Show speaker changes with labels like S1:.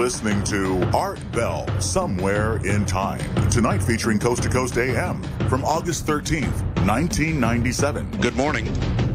S1: listening to Art Bell, Somewhere in Time. Tonight featuring Coast to Coast AM from August 13th, 1997.
S2: Good morning.